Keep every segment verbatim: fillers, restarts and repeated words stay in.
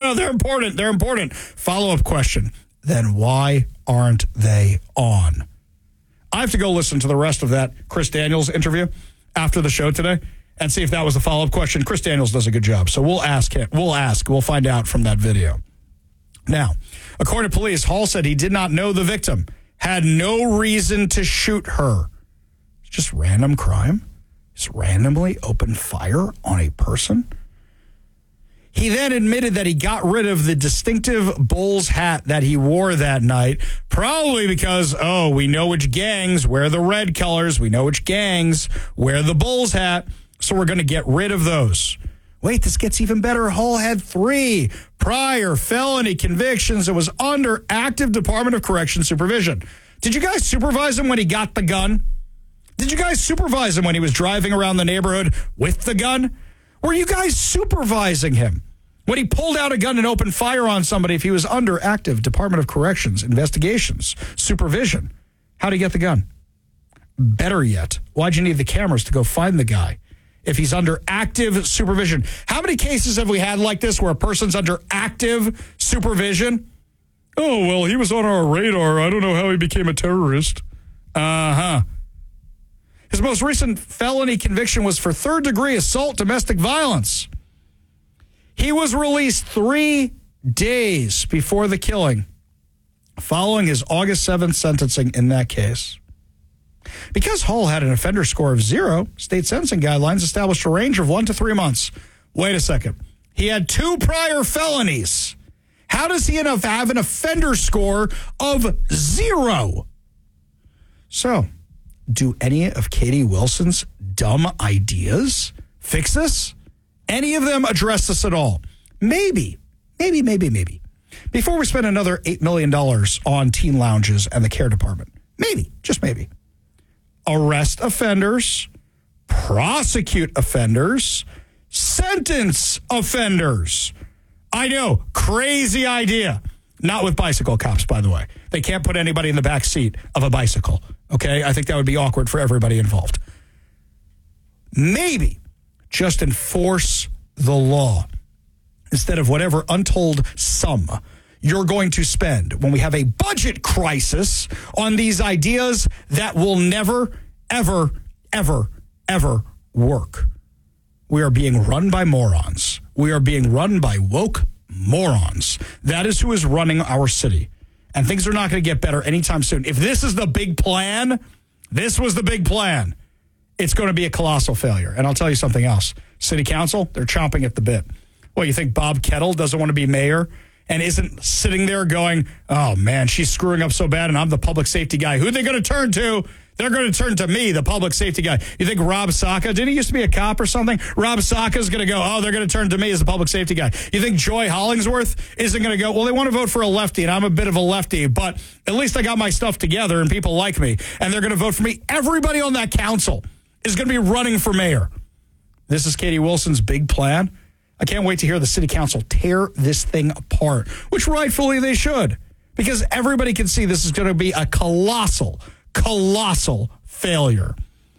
no, they're important. They're important. Follow-up question. Then why aren't they on? I have to go listen to the rest of that Chris Daniels interview after the show today and see if that was a follow-up question. Chris Daniels does a good job, so we'll ask him. We'll ask. We'll find out from that video. Now, according to police, Hall said he did not know the victim, had no reason to shoot her. It's just random crime. Just randomly opened fire on a person. He then admitted that he got rid of the distinctive Bulls hat that he wore that night, probably because, oh, we know which gangs wear the red colors. We know which gangs wear the Bulls hat, so we're going to get rid of those. Wait, this gets even better. Hall had three prior felony convictions and was under active Department of Correction supervision. Did you guys supervise him when he got the gun? Did you guys supervise him when he was driving around the neighborhood with the gun? Were you guys supervising him when he pulled out a gun and opened fire on somebody if he was under active Department of Corrections investigations, supervision? How'd he get the gun? Better yet, why'd you need the cameras to go find the guy if he's under active supervision? How many cases have we had like this where a person's under active supervision? Oh, well, he was on our radar. I don't know how he became a terrorist. Uh-huh. His most recent felony conviction was for third-degree assault, domestic violence. He was released three days before the killing, following his August seventh sentencing in that case. Because Hall had an offender score of zero, state sentencing guidelines established a range of one to three months. Wait a second. He had two prior felonies. How does he have an offender score of zero? So, do any of Katie Wilson's dumb ideas fix this? Any of them address this at all? Maybe, maybe, maybe, maybe. Before we spend another eight million dollars on teen lounges and the care department. Maybe, just maybe. Arrest offenders, prosecute offenders, sentence offenders. I know, crazy idea. Not with bicycle cops, by the way. They can't put anybody in the back seat of a bicycle. Okay, I think that would be awkward for everybody involved. Maybe just enforce the law instead of whatever untold sum you're going to spend when we have a budget crisis on these ideas that will never, ever, ever, ever work. We are being run by morons. We are being run by woke morons. That is who is running our city. And things are not going to get better anytime soon. If this is the big plan, this was the big plan, it's going to be a colossal failure. And I'll tell you something else. City Council, they're chomping at the bit. Well, you think Bob Kettle doesn't want to be mayor and isn't sitting there going, oh, man, she's screwing up so bad and I'm the public safety guy. Who are they going to turn to? They're going to turn to me, the public safety guy. You think Rob Saka, didn't he used to be a cop or something? Rob Saka is going to go, oh, they're going to turn to me as the public safety guy. You think Joy Hollingsworth isn't going to go, well, they want to vote for a lefty, and I'm a bit of a lefty, but at least I got my stuff together and people like me, and they're going to vote for me. Everybody on that council is going to be running for mayor. This is Katie Wilson's big plan. I can't wait to hear the city council tear this thing apart, which rightfully they should, because everybody can see this is going to be a colossal Colossal failure.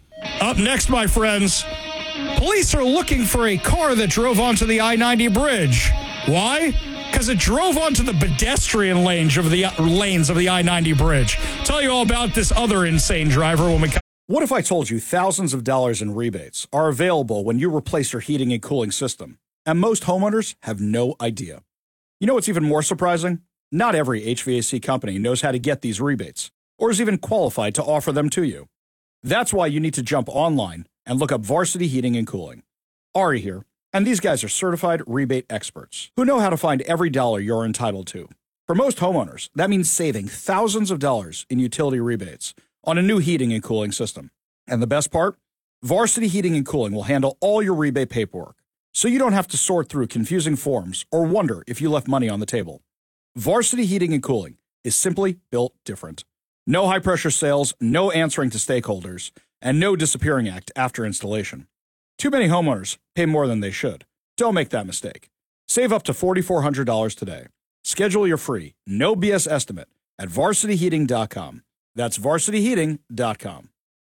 Up next, my friends, police are looking for a car that drove onto the I ninety bridge. Why? Because it drove onto the pedestrian lanes of the lanes of the I ninety bridge. Tell you all about this other insane driver when we come. What if I told you thousands of dollars in rebates are available when you replace your heating and cooling system, and most homeowners have no idea? You know what's even more surprising? Not every H V A C company knows how to get these rebates, or is even qualified to offer them to you. That's why you need to jump online and look up Varsity Heating and Cooling. Ari here, and these guys are certified rebate experts who know how to find every dollar you're entitled to. For most homeowners, that means saving thousands of dollars in utility rebates on a new heating and cooling system. And the best part? Varsity Heating and Cooling will handle all your rebate paperwork, so you don't have to sort through confusing forms or wonder if you left money on the table. Varsity Heating and Cooling is simply built different. No high-pressure sales, no answering to stakeholders, and no disappearing act after installation. Too many homeowners pay more than they should. Don't make that mistake. Save up to four thousand four hundred dollars today. Schedule your free, no B S estimate at varsity heating dot com. That's varsity heating dot com.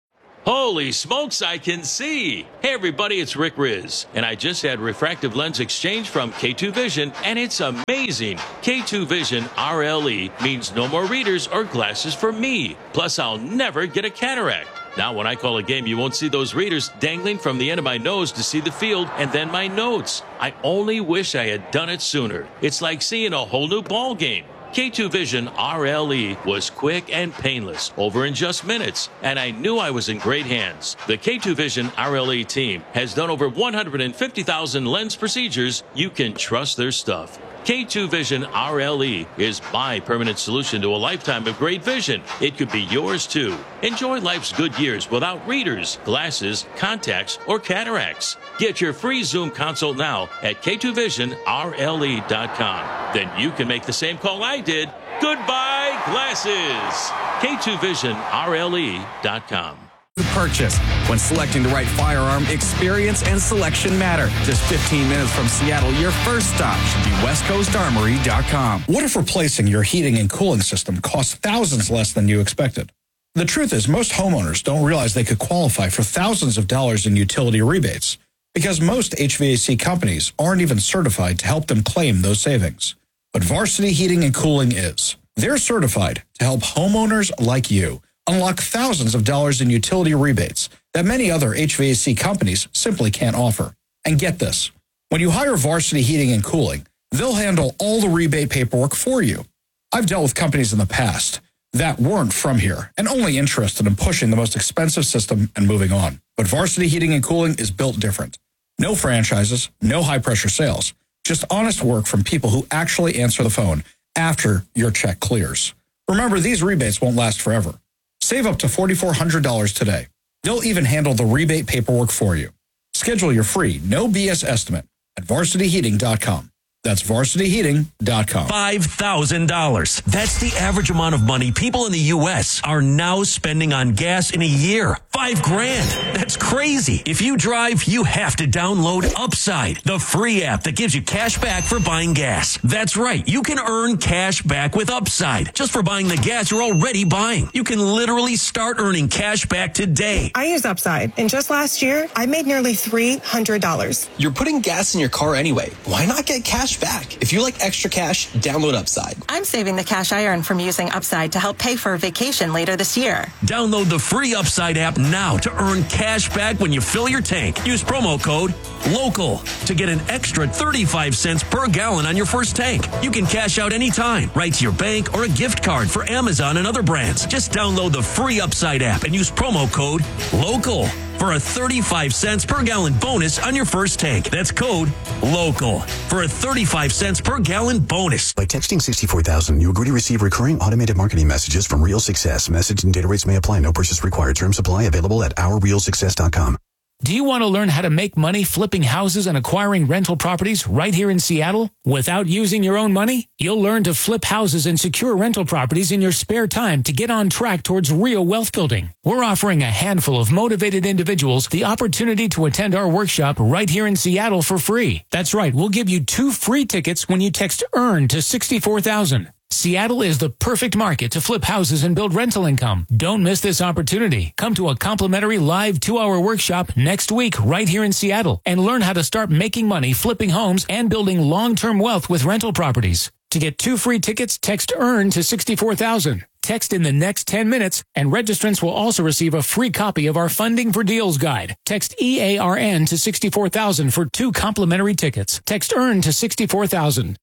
Holy smokes, I can see. Hey everybody, it's Rick Riz, and I just had refractive lens exchange from K two Vision, and it's amazing. K two Vision R L E means no more readers or glasses for me. Plus, I'll never get a cataract. Now, when I call a game, you won't see those readers dangling from the end of my nose to see the field and then my notes. I only wish I had done it sooner. It's like seeing a whole new ball game. K two Vision R L E was quick and painless, over in just minutes, and I knew I was in great hands. The K two Vision R L E team has done over one hundred fifty thousand lens procedures. You can trust their stuff. K two Vision R L E is my permanent solution to a lifetime of great vision. It could be yours too. Enjoy life's good years without readers, glasses, contacts, or cataracts. Get your free Zoom consult now at K two vision R L E dot com. Then you can make the same call I did. Goodbye, glasses. K two vision R L E dot com. Purchase. When selecting the right firearm, experience and selection matter. Just fifteen minutes from Seattle, your first stop should be west coast armory dot com. What if replacing your heating and cooling system costs thousands less than you expected? The truth is, most homeowners don't realize they could qualify for thousands of dollars in utility rebates because most H V A C companies aren't even certified to help them claim those savings. But Varsity Heating and Cooling is. They're certified to help homeowners like you unlock thousands of dollars in utility rebates that many other H V A C companies simply can't offer. And get this, when you hire Varsity Heating and Cooling, they'll handle all the rebate paperwork for you. I've dealt with companies in the past that weren't from here and only interested in pushing the most expensive system and moving on. But Varsity Heating and Cooling is built different. No franchises, no high-pressure sales, just honest work from people who actually answer the phone after your check clears. Remember, these rebates won't last forever. Save up to four thousand four hundred dollars today. They'll even handle the rebate paperwork for you. Schedule your free, no B S estimate at varsity heating dot com. That's varsity heating dot com. five thousand dollars. That's the average amount of money people in the U S are now spending on gas in a year. Five grand. That's crazy. If you drive, you have to download Upside, the free app that gives you cash back for buying gas. That's right. You can earn cash back with Upside just for buying the gas you're already buying. You can literally start earning cash back today. I use Upside, and just last year, I made nearly three hundred dollars. You're putting gas in your car anyway. Why not get cash back? If you like extra cash, download Upside. I'm saving the cash I earn from using Upside to help pay for a vacation later this year. Download the free Upside app now to earn cash back when you fill your tank. Use promo code LOCAL to get an extra thirty-five cents per gallon on your first tank. You can cash out anytime, right to your bank or a gift card for Amazon and other brands. Just download the free Upside app and use promo code LOCAL for a thirty-five cents per gallon bonus on your first tank. That's code LOCAL for a thirty-five cents per gallon bonus. By texting sixty-four thousand, you agree to receive recurring automated marketing messages from Real Success. Message and data rates may apply. No purchase required. Terms apply. Available at our real success dot com. Do you want to learn how to make money flipping houses and acquiring rental properties right here in Seattle without using your own money? You'll learn to flip houses and secure rental properties in your spare time to get on track towards real wealth building. We're offering a handful of motivated individuals the opportunity to attend our workshop right here in Seattle for free. That's right, we'll give you two free tickets when you text EARN to sixty-four thousand. Seattle is the perfect market to flip houses and build rental income. Don't miss this opportunity. Come to a complimentary live two-hour workshop next week right here in Seattle and learn how to start making money flipping homes and building long-term wealth with rental properties. To get two free tickets, text EARN to sixty-four thousand. Text in the next ten minutes, and registrants will also receive a free copy of our Funding for Deals guide. Text E A R N to sixty-four thousand for two complimentary tickets. Text EARN to sixty-four thousand.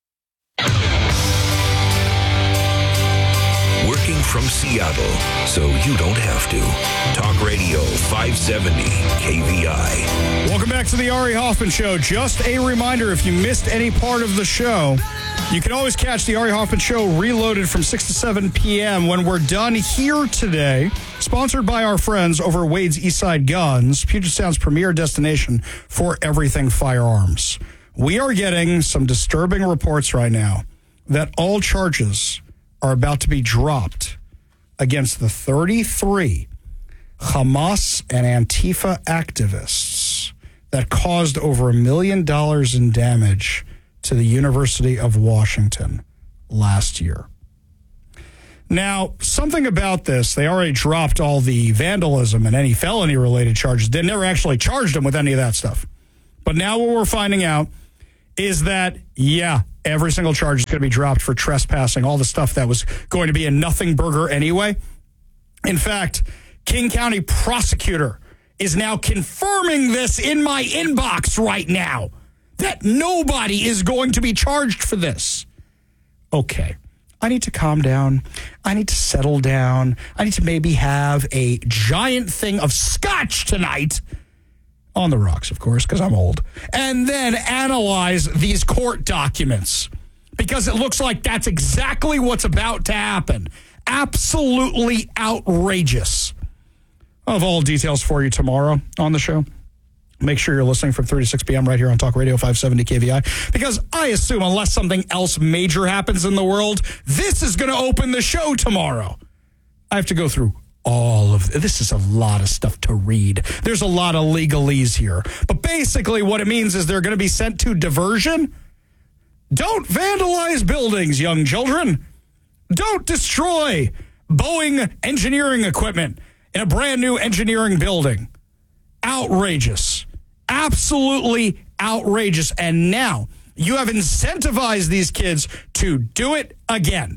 Working from Seattle, so you don't have to. Talk Radio five seventy K V I. Welcome back to the Ari Hoffman Show. Just a reminder, if you missed any part of the show, you can always catch the Ari Hoffman Show reloaded from six to seven p.m. when we're done here today. Sponsored by our friends over at Wade's Eastside Guns, Puget Sound's premier destination for everything firearms. We are getting some disturbing reports right now that all charges are about to be dropped against the thirty-three Hamas and Antifa activists that caused over a million dollars in damage to the University of Washington last year. Now, something about this, they already dropped all the vandalism and any felony-related charges. They never actually charged them with any of that stuff. But now what we're finding out is that, yeah, every single charge is going to be dropped for trespassing, all the stuff that was going to be a nothing burger anyway. In fact, King County prosecutor is now confirming this in my inbox right now, that nobody is going to be charged for this. Okay. I need to calm down. I need to settle down. I need to maybe have a giant thing of scotch tonight, on the rocks, of course, because I'm old, and then analyze these court documents, because it looks like that's exactly what's about to happen. Absolutely outrageous. I'll have all details for you tomorrow on the show. Make sure you're listening from three to six p.m. right here on Talk Radio five seventy K V I, because I assume unless something else major happens in the world, this is going to open the show tomorrow. I have to go through all of this. Is a lot of stuff to read. There's a lot of legalese here. But basically what it means is they're going to be sent to diversion. Don't vandalize buildings, young children. Don't destroy Boeing engineering equipment in a brand new engineering building. Outrageous. Absolutely outrageous. And now you have incentivized these kids to do it again.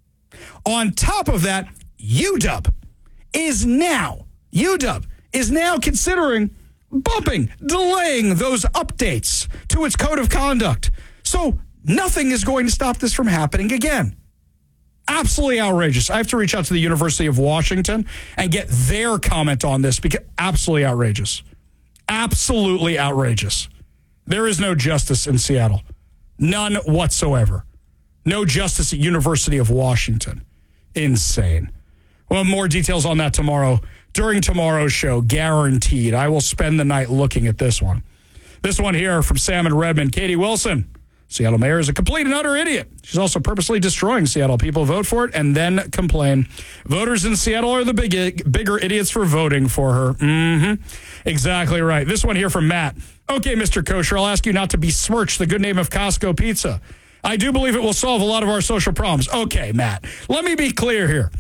On top of that, U W is now, U W is now considering bumping, delaying those updates to its code of conduct. So nothing is going to stop this from happening again. Absolutely outrageous. I have to reach out to the University of Washington and get their comment on this, because absolutely outrageous. Absolutely outrageous. There is no justice in Seattle. None whatsoever. No justice at University of Washington. Insane. Well, more details on that tomorrow. During tomorrow's show, guaranteed. I will spend the night looking at this one. This one here from Sam and Redmond. Katie Wilson. Seattle mayor is a complete and utter idiot. She's also purposely destroying Seattle. People vote for it and then complain. Voters in Seattle are the big, bigger idiots for voting for her. Mm-hmm. Exactly right. This one here from Matt. Okay, Mister Kosher, I'll ask you not to besmirch the good name of Costco Pizza. I do believe it will solve a lot of our social problems. Okay, Matt, let me be clear here.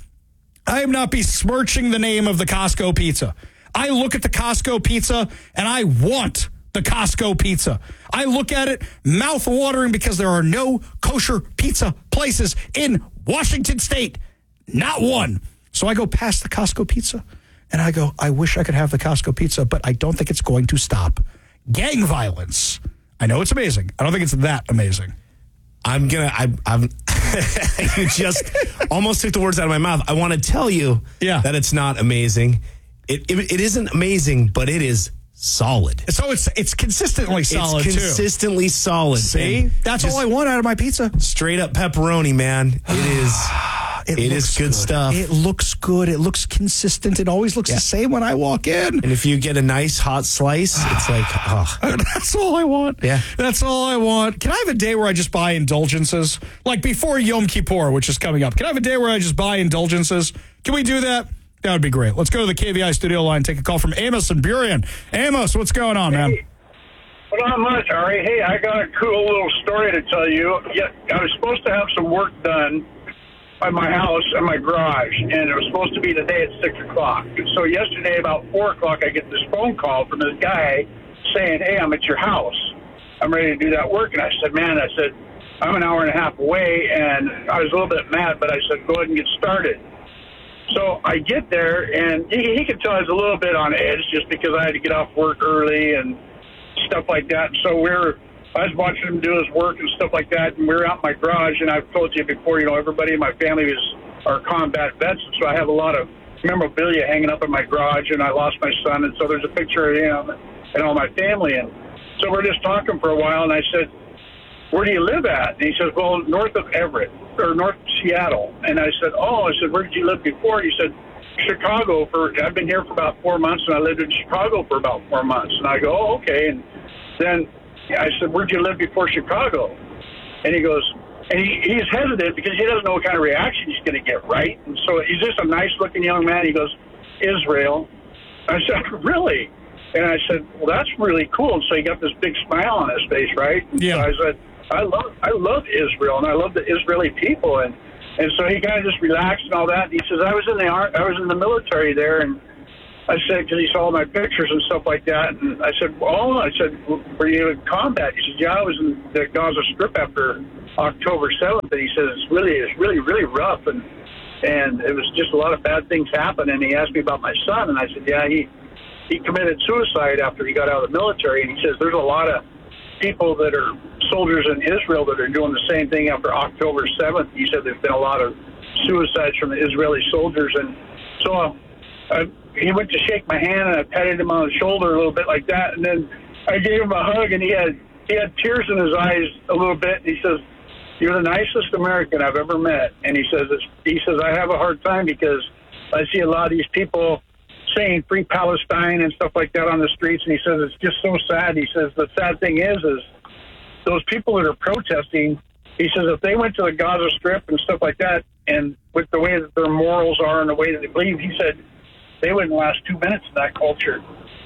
I am not besmirching the name of the Costco Pizza. I look at the Costco Pizza and I want the Costco Pizza. I look at it mouth-watering, because there are no kosher pizza places in Washington State. Not one. So I go past the Costco Pizza and I go, I wish I could have the Costco Pizza, but I don't think it's going to stop gang violence. I know it's amazing. I don't think it's that amazing. I'm going to, I'm, I'm you just almost took the words out of my mouth. I want to tell you yeah. that it's not amazing. It, it It isn't amazing, but it is solid. So it's it's consistently solid, It's consistently too. solid. See? And that's all I want out of my pizza. Straight up pepperoni, man. It is it, it is good, good stuff. It looks good. It looks consistent. It always looks yeah. the same when I walk in. And if you get a nice hot slice, it's like, oh. That's all I want. Yeah. That's all I want. Can I have a day where I just buy indulgences? Like before Yom Kippur, which is coming up. Can I have a day where I just buy indulgences? Can we do that? That would be great. Let's go to the K V I studio line, take a call from Amos and Burien. Amos, what's going on, man? Hey, well, not much, Ari. Hey, I got a cool little story to tell you. Yeah, I was supposed to have some work done at my house and my garage, and it was supposed to be today at six o'clock. So yesterday about four o'clock, I get this phone call from this guy saying, hey, I'm at your house. I'm ready to do that work. And I said, man, I said, I'm an hour and a half away, and I was a little bit mad, but I said, go ahead and get started. So I get there, and he, he could tell I was a little bit on edge just because I had to get off work early and stuff like that. So we we're, I was watching him do his work and stuff like that, and we were out in my garage, and I've told you before, you know, everybody in my family is are combat vets, so I have a lot of memorabilia hanging up in my garage, and I lost my son, and so there's a picture of him and all my family. And so we're just talking for a while, and I said, where do you live at? And he says, well, north of Everett, or north of Seattle. And I said, oh, I said, where did you live before? He said, Chicago. For I've been here for about four months, and I lived in Chicago for about four months. And I go, oh, okay. And then I said, where did you live before Chicago? And he goes, and he, he's hesitant because he doesn't know what kind of reaction he's going to get, right? And so he's just a nice-looking young man. He goes, Israel. I said, really? And I said, well, that's really cool. And so he got this big smile on his face, right? Yeah. So I said, I love I love Israel, and I love the Israeli people. And, And so he kind of just relaxed and all that. And he says, I was in the ar- I was in the military there, and I said, because he saw my pictures and stuff like that, and I said, well, I said, were you in combat? He said, yeah, I was in the Gaza Strip after October seventh, and he says, it's really, it's really, really rough, and and it was just a lot of bad things happened. And he asked me about my son, and I said, yeah, he, he committed suicide after he got out of the military, and he says, there's a lot of people that are soldiers in Israel that are doing the same thing after October seventh. He said there's been a lot of suicides from the Israeli soldiers, and so uh, I, he went to shake my hand, and I patted him on the shoulder a little bit like that, and then I gave him a hug, and he had he had tears in his eyes a little bit. And he says, "You're the nicest American I've ever met." And he says, it's, "He says I have a hard time because I see a lot of these people saying free Palestine and stuff like that on the streets." And he says it's just so sad. He says the sad thing is, is those people that are protesting. He says if they went to the Gaza Strip and stuff like that, and with the way that their morals are and the way that they believe, he said they wouldn't last two minutes in that culture.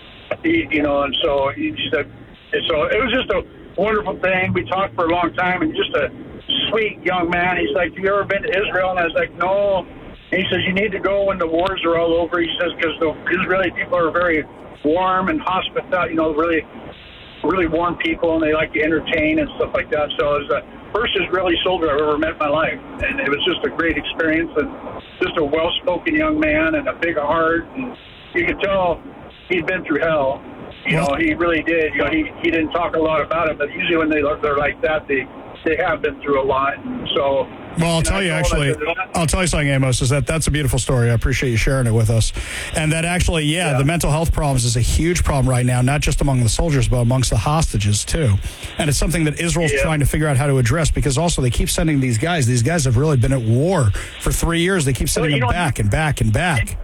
He, you know, and so he said, and so it was just a wonderful thing. We talked for a long time, and just a sweet young man. He's like, "Have you ever been to Israel?" And I was like, "No." And he says, "You need to go when the wars are all over." He says, because the Israeli people are very warm and hospitable, you know, really, really warm people, and they like to entertain and stuff like that. So it was the first Israeli soldier I've ever met in my life, and it was just a great experience, and just a well-spoken young man and a big heart, and you could tell he'd been through hell. You know, he really did. You know, he, he didn't talk a lot about it, but usually when they, they're like that, they they have been through a lot. And so, well, I'll tell you, actually, I'll tell you something, Amos, is that that's a beautiful story. I appreciate you sharing it with us. And that actually, yeah, yeah, the mental health problems is a huge problem right now, not just among the soldiers, but amongst the hostages, too. And it's something that Israel's yeah. trying to figure out how to address, because also they keep sending these guys. These guys have really been at war for three years. They keep sending well, them know, back and back and back.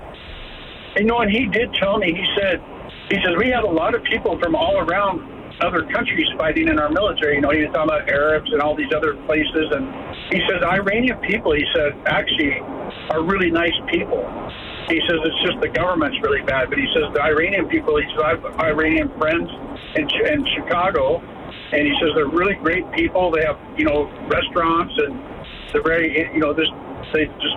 You know, and he did tell me, he said, he says, we have a lot of people from all around other countries fighting in our military. You know, he was talking about Arabs and all these other places. And he says, Iranian people, he said, actually are really nice people. He says, it's just the government's really bad. But he says, the Iranian people, he says, I have Iranian friends in, in Chicago. And he says, they're really great people. They have, you know, restaurants, and they're very, you know, this, they just,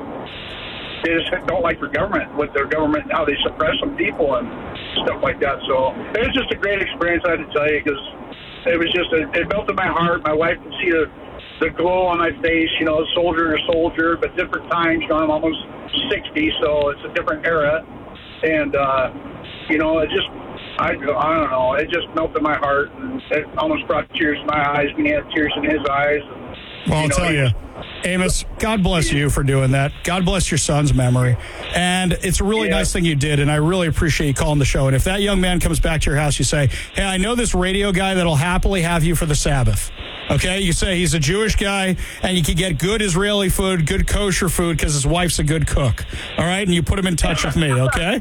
they just don't like their government, with their government, how they suppress some people and stuff like that. So it was just a great experience, I had to tell you, because it was just, a, it melted my heart. My wife could see the, the glow on my face, you know, soldier to soldier, but different times. You know, I'm almost sixty, so it's a different era. And, uh, you know, it just, I, I don't know, it just melted my heart, and it almost brought tears to my eyes when he had tears in his eyes. Well, I'll you know, tell you, Amos, God bless you for doing that. God bless your son's memory. And it's a really yeah. nice thing you did, and I really appreciate you calling the show. And if that young man comes back to your house, you say, hey, I know this radio guy that'll happily have you for the Sabbath. Okay? You say he's a Jewish guy, and you can get good Israeli food, good kosher food, because his wife's a good cook. All right? And you put him in touch with me, okay?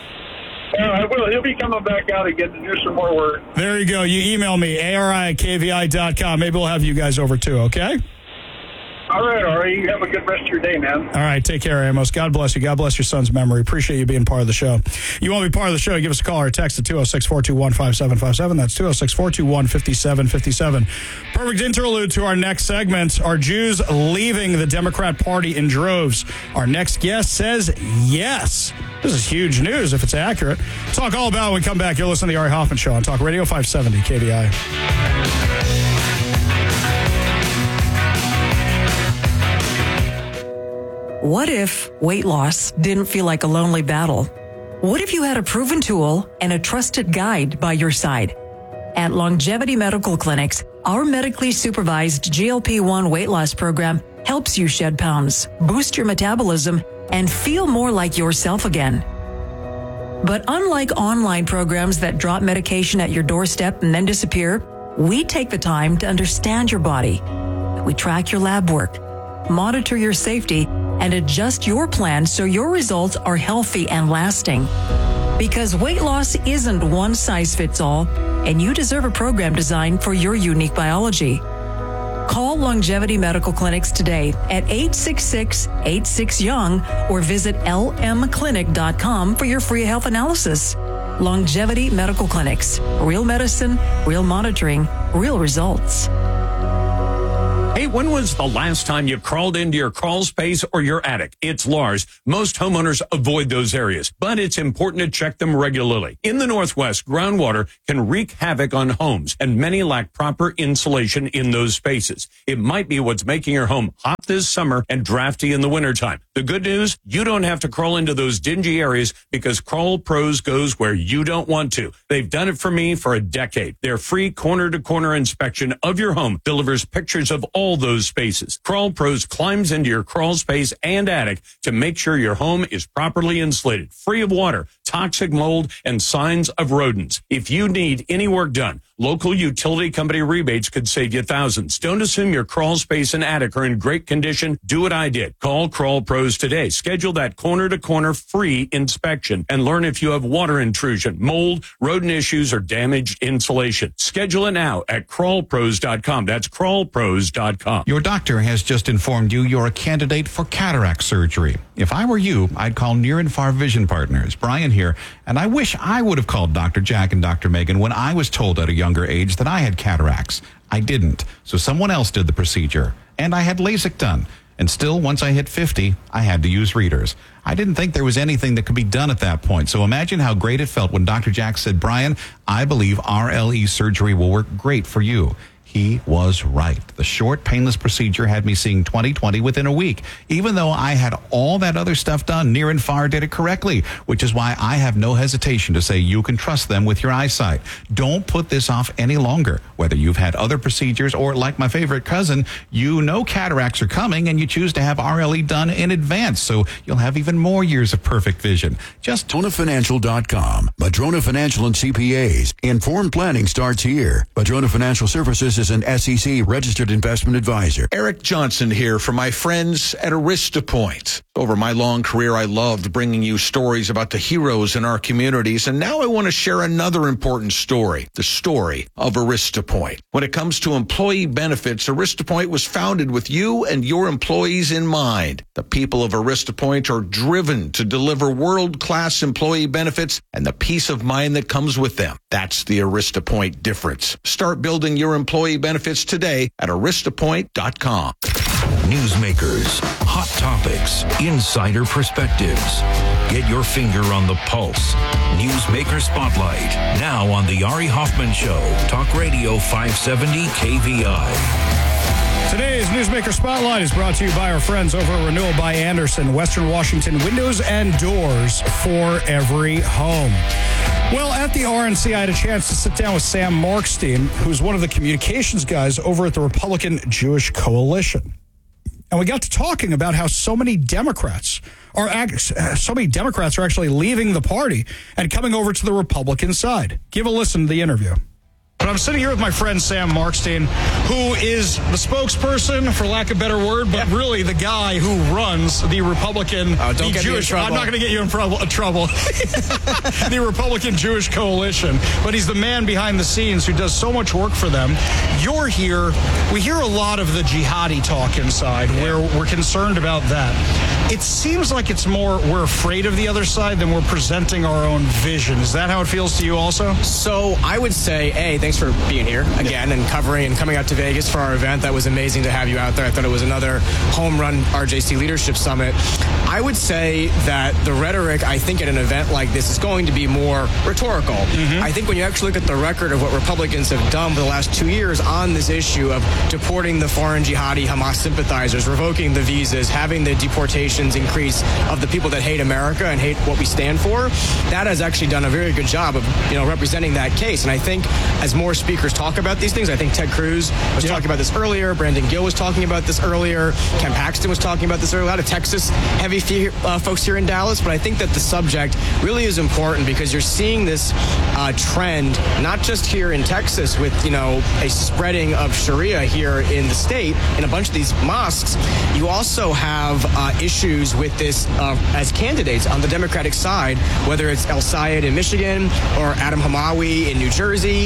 Yeah, I will. He'll be coming back out again to do some more work. There you go. You email me, A R I at K V I dot com. Maybe we'll have you guys over too, okay? All right, Ari. You have a good rest of your day, man. All right. Take care, Amos. God bless you. God bless your son's memory. Appreciate you being part of the show. You want to be part of the show, give us a call or a text at two oh six, four two one, five seven five seven. That's two oh six, four two one, five seven five seven. Perfect interlude to our next segment. Are Jews leaving the Democrat Party in droves? Our next guest says yes. This is huge news if it's accurate. Talk all about it when we come back. You'll listen to the Ari Hoffman Show on Talk Radio five seventy K V I. What if weight loss didn't feel like a lonely battle? What if you had a proven tool and a trusted guide by your side? At Longevity Medical Clinics, our medically supervised G L P one weight loss program helps you shed pounds, boost your metabolism, and feel more like yourself again. But unlike online programs that drop medication at your doorstep and then disappear, we take the time to understand your body. We track your lab work, monitor your safety, and adjust your plan so your results are healthy and lasting. Because weight loss isn't one size fits all, and you deserve a program designed for your unique biology. Call Longevity Medical Clinics today at eight six six, eight six, young or visit L M clinic dot com for your free health analysis. Longevity Medical Clinics. Real medicine, real monitoring, real results. Hey, when was the last time you crawled into your crawl space or your attic? It's Lars. Most homeowners avoid those areas, but it's important to check them regularly. In the Northwest, groundwater can wreak havoc on homes, and many lack proper insulation in those spaces. It might be what's making your home hot this summer and drafty in the wintertime. The good news, you don't have to crawl into those dingy areas because Crawl Pros goes where you don't want to. They've done it for me for a decade. Their free corner-to-corner inspection of your home delivers pictures of all those spaces. Crawl Pros climbs into your crawl space and attic to make sure your home is properly insulated, free of water, toxic mold, and signs of rodents. If you need any work done, local utility company rebates could save you thousands. Don't assume your crawl space and attic are in great condition. Do what I did. Call Crawl Pros today. Schedule that corner-to-corner free inspection and learn if you have water intrusion, mold, rodent issues, or damaged insulation. Schedule it now at crawl pros dot com. That's crawl pros dot com. Your doctor has just informed you you're a candidate for cataract surgery. If I were you, I'd call Near and Far Vision Partners. Brian here, and I wish I would have called Doctor Jack and Doctor Megan when I was told at a younger age that I had cataracts. I didn't, so someone else did the procedure, and I had LASIK done. And still, once I hit fifty, I had to use readers. I didn't think there was anything that could be done at that point. So imagine how great it felt when Doctor Jack said, Brian, I believe R L E surgery will work great for you. He was right. The short, painless procedure had me seeing twenty twenty within a week. Even though I had all that other stuff done, Near and Far did it correctly, which is why I have no hesitation to say you can trust them with your eyesight. Don't put this off any longer. Whether you've had other procedures or, like my favorite cousin, you know cataracts are coming and you choose to have R L E done in advance, so you'll have even more years of perfect vision. Just Madrona Financial dot com. Madrona Financial and C P As. Informed planning starts here. Madrona Financial Services is an S E C registered investment advisor. Eric Johnson here for my friends at AristaPoint. Over my long career, I loved bringing you stories about the heroes in our communities, and now I want to share another important story, the story of AristaPoint. When it comes to employee benefits, AristaPoint was founded with you and your employees in mind. The people of AristaPoint are driven to deliver world-class employee benefits and the peace of mind that comes with them. That's the AristaPoint difference. Start building your employee benefits today at Arista Point dot com. Newsmakers, hot topics, insider perspectives. Get your finger on the pulse. Newsmaker Spotlight, now on the Ari Hoffman Show. Talk Radio five seventy K V I. Today's Newsmaker Spotlight is brought to you by our friends over at Renewal by Andersen, Western Washington, windows and doors for every home. Well, at the R N C, I had a chance to sit down with Sam Markstein, who's one of the communications guys over at the Republican Jewish Coalition. And we got to talking about how so many Democrats are so many Democrats are actually leaving the party and coming over to the Republican side. Give a listen to the interview. But I'm sitting here with my friend Sam Markstein, who is the spokesperson, for lack of a better word, but yeah. really the guy who runs the Republican, oh, don't the get Jewish. Me in trouble. I'm not going to get you in trouble. trouble. The Republican Jewish Coalition, but he's the man behind the scenes who does so much work for them. You're here. We hear a lot of the jihadi talk inside, yeah. where we're concerned about that. It seems like it's more we're afraid of the other side than we're presenting our own vision. Is that how it feels to you also? So I would say, A, thanks for being here again and covering and coming out to Vegas for our event. That was amazing to have you out there. I thought it was another home run R J C Leadership Summit. I would say that the rhetoric, I think, at an event like this is going to be more rhetorical. Mm-hmm. I think when you actually look at the record of what Republicans have done for the last two years on this issue of deporting the foreign jihadi Hamas sympathizers, revoking the visas, having the deportations increase of the people that hate America and hate what we stand for, that has actually done a very good job of, you know, representing that case. And I think as more speakers talk about these things, I think Ted Cruz was yeah. talking about this earlier, Brandon Gill was talking about this earlier, Ken Paxton was talking about this earlier, a lot of Texas heavy fe- uh, folks here in Dallas, but I think that the subject really is important because you're seeing this uh, trend, not just here in Texas with, you know, a spreading of Sharia here in the state in a bunch of these mosques. You also have uh, issues with this uh, as candidates on the Democratic side, whether it's El Sayed in Michigan or Adam Hamawi in New Jersey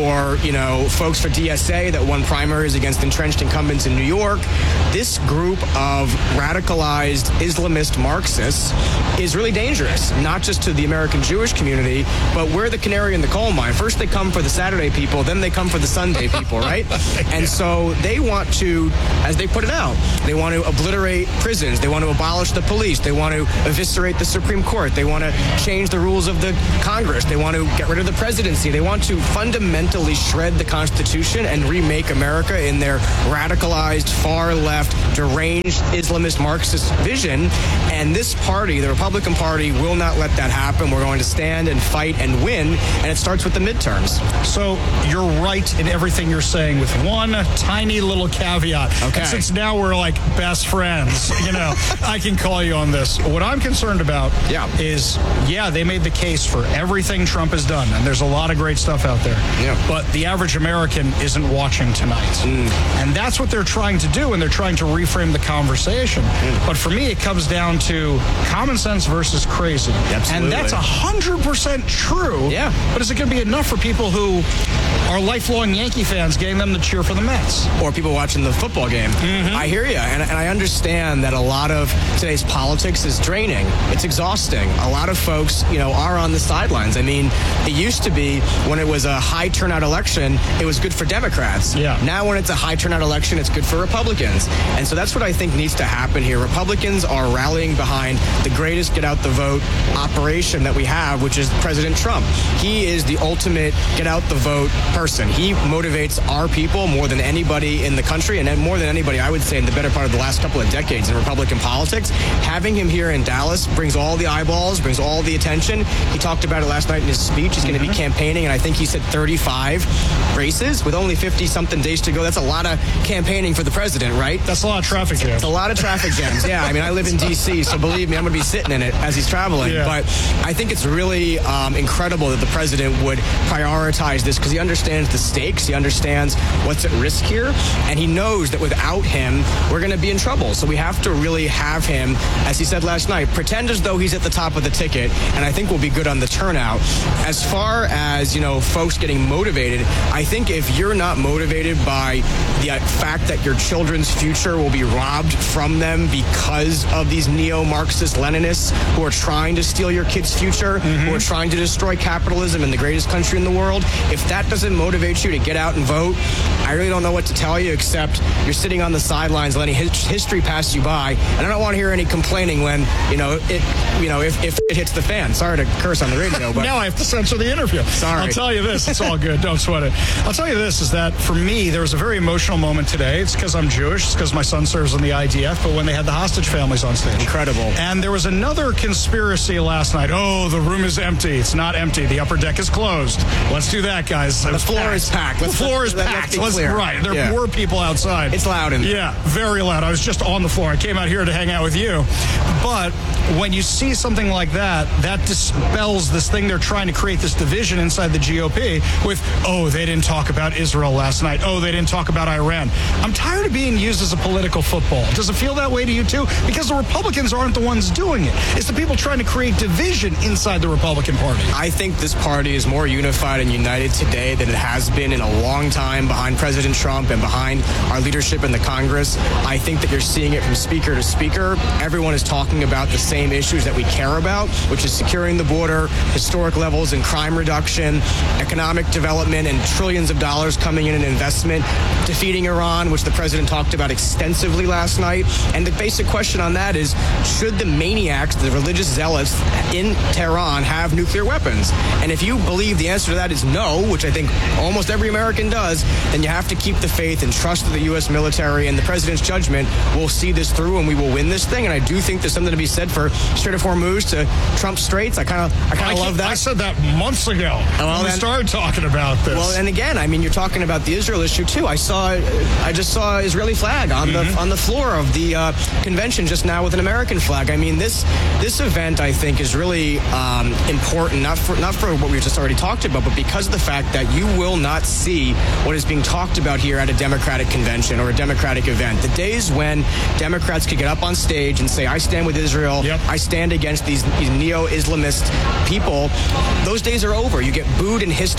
or, you know, folks for D S A that won primaries against entrenched incumbents in New York. This group of radicalized Islamist Marxists is really dangerous, not just to the American Jewish community, but we're the canary in the coal mine. First they come for the Saturday people, then they come for the Sunday people, right? And so they want to, as they put it out, they want to obliterate prisons, they want to abolish the police, they want to eviscerate the Supreme Court, they want to change the rules of the Congress, they want to get rid of the presidency, they want to fundamentally shred the Constitution and remake America in their radicalized, far-left, deranged Islamist Marxist vision. And this party, the Republican Party, will not let that happen. We're going to stand and fight and win, and it starts with the midterms. So you're right in everything you're saying with one tiny little caveat. Okay. And since now we're like best friends, you know, I can call you on this. What I'm concerned about yeah. is, yeah, they made the case for everything Trump has done, and there's a lot of great stuff out there. Yeah. But the average American isn't watching tonight. Mm. And that's what they're trying to do, and they're trying to reframe the conversation. Mm. But for me, it comes down to common sense versus crazy. Absolutely. And that's one hundred percent true. Yeah. But is it going to be enough for people who are lifelong Yankee fans, getting them to cheer for the Mets? Or people watching the football game. Mm-hmm. I hear you, and, and I understand that a lot of today's politics is draining. It's exhausting. A lot of folks, you know, are on the sidelines. I mean, it used to be when it was a high turnout election, it was good for Democrats. Yeah. Now when it's a high turnout election, it's good for Republicans. And so that's what I think needs to happen here. Republicans are rallying behind the greatest get out the vote operation that we have, which is President Trump. He is the ultimate get out the vote person. He motivates our people more than anybody in the country, and more than anybody, I would say, in the better part of the last couple of decades in Republican politics. Having him here in Dallas brings all the eyeballs, brings all the attention. He talked about it last night in his speech. He's going to be campaigning, and I think he said thirty-five races with only fifty-something days to go. That's a lot of campaigning for the president, right? That's a lot of traffic jams. It's a lot of traffic jams, yeah. I mean, I live in D C, so believe me, I'm going to be sitting in it as he's traveling. Yeah. But I think it's really um, incredible that the president would prioritize this because he understands the stakes. He understands what's at risk here, and he knows that without him, we're going to be in trouble. So we have to really have him, as he said last night, pretend as though he's at the top of the ticket, and I think we'll be good on the turnout. As far as, you know, folks getting motivated, I think if you're not motivated by the fact that your children's future will be robbed from them because of these neo-Marxist Leninists who are trying to steal your kids' future, mm-hmm. who are trying to destroy capitalism in the greatest country in the world, if that doesn't motivate you to get out and vote, I really don't know what to tell you, except you're sitting on the sidelines letting his history pass you by, and I don't want to hear any complaining when, you know, it, you know, if, if it hits the fan. Sorry to curse on the radio, but now I have to censor the interview. Sorry. I'll tell you this, it's all good, don't sweat it. I'll tell you this, is that for me, there was a very emotional moment today. It's because I'm Jewish, it's because my son serves in the I D F, but when they had the hostage families on stage. Incredible. And there was another conspiracy last night. Oh, the room is empty. It's not empty. The upper deck is closed. Let's do that, guys. The floor packed. is packed. The Let's, floor is let's, packed. Let's Let's, right. There yeah. were people outside. It's loud in there. Yeah, very loud. I was just on the floor. I came out here to hang out with you. But when you see something like that, that dispels this thing they're trying to create, this division inside the G O P with, oh, they didn't talk about Israel last night. Oh, they didn't talk about Iran. I'm tired of being used as a political football. Does it feel that way to you too? Because the Republicans aren't the ones doing it. It's the people trying to create division inside the Republican Party. I think this party is more unified and united today than it has been in a long time behind President Trump and behind our leadership in the Congress. I think that you're seeing it from speaker to speaker. Everyone is talking about the same issues that we care about, which is securing the border, historic levels in crime reduction, economic development, and trillions of dollars coming in in investment, defeating Iran, which the president talked about extensively last night. And the basic question on that is, should the maniacs, the religious zealots in Tehran have nuclear weapons? And if you believe the answer to that is no, which I think almost every American does, then you have to keep the faith and trust that the U S military and the president's judgment will see this through and we will win this thing. And I do think there's something to be said for Strait of Hormuz to Trump Straits. I kind of I kind of love that. I said that months ago well, when we then, started talking about this. Well, and again, I mean, you're talking about the Israel issue too. I saw, I just saw Israeli flag on mm-hmm. the on the floor of the uh, convention just now with an American flag. I mean, this this event I think is really um, important, not for not for what we just already talked about, but because of the fact that you will not see what is being talked about here at a Democratic convention or a Democratic event. The days when Democrats could get up on stage and say, "I stand with Israel," yep. "I stand against these, these neo-Islamist people," those days are over. You get booed and hissed off the stage.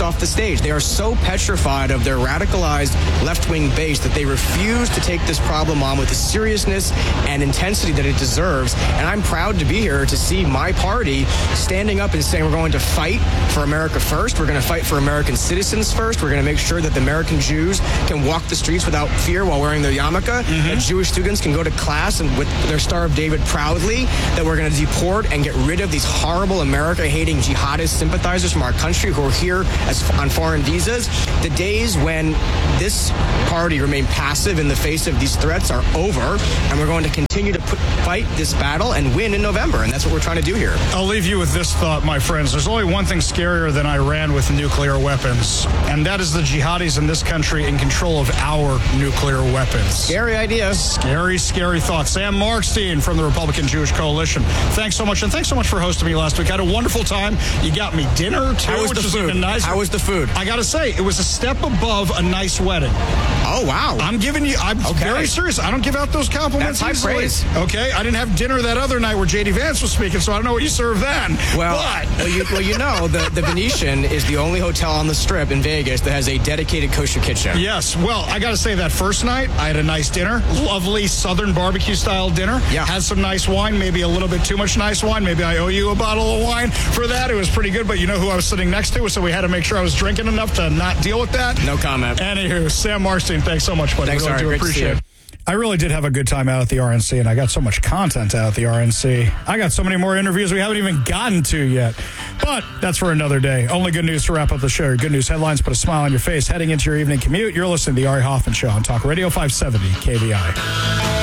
stage. They are so petrified of their radicalized left-wing base that they refuse to take this problem on with the seriousness and intensity that it deserves. And I'm proud to be here to see my party standing up and saying we're going to fight for America first. We're going to fight for American citizens first. We're going to make sure that the American Jews can walk the streets without fear while wearing their yarmulke, mm-hmm. that Jewish students can go to class and with their Star of David proudly, that we're going to deport and get rid of these horrible America-hating jihadist sympathizers from our country who are here as on foreign visas. The days when this party remained passive in the face of these threats are over, and we're going to continue to put, fight this battle and win in November, and that's what we're trying to do here. I'll leave you with this thought, my friends. There's only one thing scarier than Iran with nuclear weapons, and that is the jihadis in this country in control of our nuclear weapons. Scary idea. Scary, scary thought. Sam Markstein from the Republican Jewish Coalition. Thanks so much, and thanks so much for hosting me last week. I had a wonderful time. You got me dinner, too, How was which the is food? even nicer. How was the food? I got to say, it was a step above a nice wedding. Oh, wow. I'm giving you, I'm okay. very serious. I don't give out those compliments That's high easily. praise. Okay, I didn't have dinner that other night where J D Vance was speaking, so I don't know what you served then. Well, but. well, you, well, you know, the, the Venetian is the only hotel on the Strip in Vegas that has a dedicated kosher kitchen. Yes, well, I got to say that first night, I had a nice dinner, lovely Southern barbecue-style dinner. Yeah. Had some nice wine, maybe a little bit too much nice wine. Maybe I owe you a bottle of wine for that. It was pretty good, but you know who I was sitting next to, so we had to make sure I was drinking enough to not deal with that. No comment. Anywho, Sam Markstein, thanks so much, buddy. Thanks, really Ari. do Great to appreciate see it. I really did have a good time out at the R N C, and I got so much content out at the R N C. I got so many more interviews we haven't even gotten to yet. But that's for another day. Only good news to wrap up the show. Your good news headlines put a smile on your face heading into your evening commute. You're listening to the Ari Hoffman Show on Talk Radio five seventy K V I.